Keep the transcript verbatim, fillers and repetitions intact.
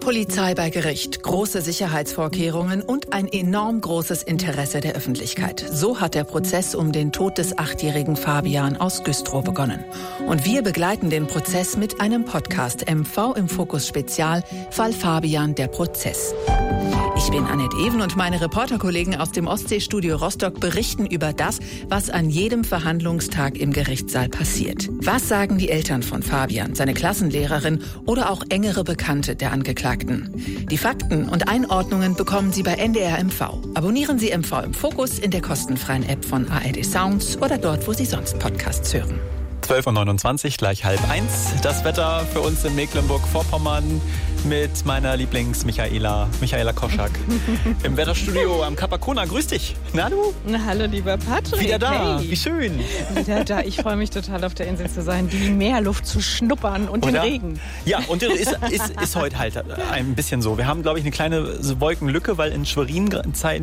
Polizei bei Gericht, große Sicherheitsvorkehrungen und ein enorm großes Interesse der Öffentlichkeit. So hat der Prozess um den Tod des achtjährigen Fabian aus Güstrow begonnen. Und wir begleiten den Prozess mit einem Podcast M V im Fokus Spezial, Fall Fabian, der Prozess. Ich bin Annette Even und meine Reporterkollegen aus dem Ostseestudio Rostock berichten über das, was an jedem Verhandlungstag im Gerichtssaal passiert. Was sagen die Eltern von Fabian, seine Klassenlehrerin oder auch engere Bekannte der Angeklagten? Die Fakten und Einordnungen bekommen Sie bei N D R M V. Abonnieren Sie M V im Fokus in der kostenfreien App von A R D Sounds oder dort, wo Sie sonst Podcasts hören. zwölf Uhr neunundzwanzig, gleich halb eins. Das Wetter für uns in Mecklenburg-Vorpommern mit meiner Lieblings-Michaela, Michaela Koschak. Im Wetterstudio am Kapakona. Grüß dich. Na du? Na, hallo, lieber Patrick. Wieder da. Hey. Wie schön. Wieder da. Ich freue mich total, auf der Insel zu sein, die Meerluft zu schnuppern und Oder? den Regen. Ja, und ist, ist, ist heute halt ein bisschen so. Wir haben, glaube ich, eine kleine Wolkenlücke, weil in Schwerin Zeit